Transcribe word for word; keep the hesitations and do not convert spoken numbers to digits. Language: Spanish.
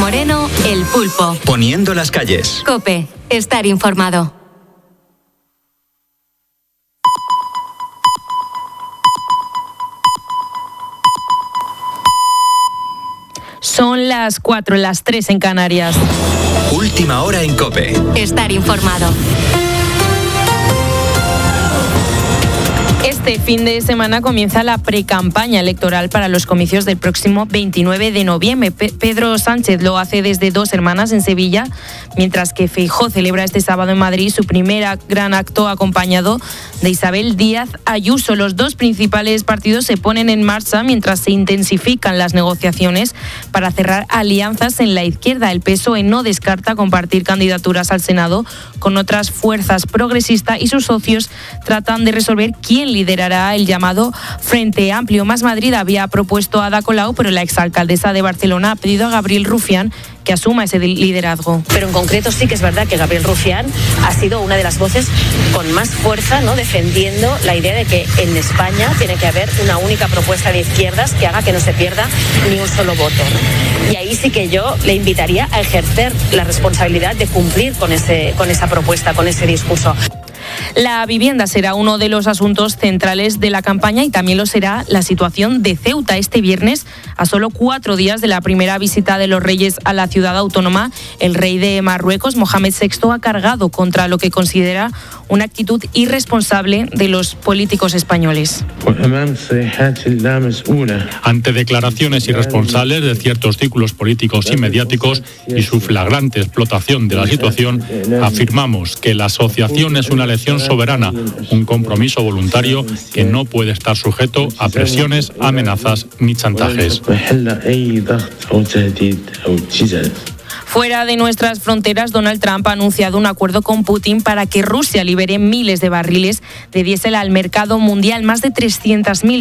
Moreno, El Pulpo. Poniendo las calles. COPE, estar informado. Son las cuatro, las tres en Canarias. Última hora en COPE. Estar informado. Este fin de semana comienza la precampaña electoral para los comicios del próximo veintinueve de noviembre. Pe- Pedro Sánchez lo hace desde Dos Hermanas en Sevilla, mientras que Feijóo celebra este sábado en Madrid su primer gran acto acompañado de Isabel Díaz Ayuso. Los dos principales partidos se ponen en marcha mientras se intensifican las negociaciones para cerrar alianzas en la izquierda. El P S O E no descarta compartir candidaturas al Senado con otras fuerzas progresistas y sus socios tratan de resolver quién liderará el llamado Frente Amplio. Más Madrid había propuesto a Ada Colau, pero la exalcaldesa de Barcelona ha pedido a Gabriel Rufián que asuma ese liderazgo. Pero en concreto sí que es verdad que Gabriel Rufián ha sido una de las voces con más fuerza, ¿no?, defendiendo la idea de que en España tiene que haber una única propuesta de izquierdas que haga que no se pierda ni un solo voto. Y ahí sí que yo le invitaría a ejercer la responsabilidad de cumplir con, ese, con esa propuesta, con ese discurso. La vivienda será uno de los asuntos centrales de la campaña y también lo será la situación de Ceuta. Este viernes, a solo cuatro días de la primera visita de los reyes a la ciudad autónoma, el rey de Marruecos, Mohamed sexto, ha cargado contra lo que considera una actitud irresponsable de los políticos españoles. Ante declaraciones irresponsables de ciertos círculos políticos y mediáticos y su flagrante explotación de la situación, afirmamos que la asociación es una elección soberana, un compromiso voluntario que no puede estar sujeto a presiones, amenazas ni chantajes. Fuera de nuestras fronteras, Donald Trump ha anunciado un acuerdo con Putin para que Rusia libere miles de barriles de diésel al mercado mundial. Más de trescientas mil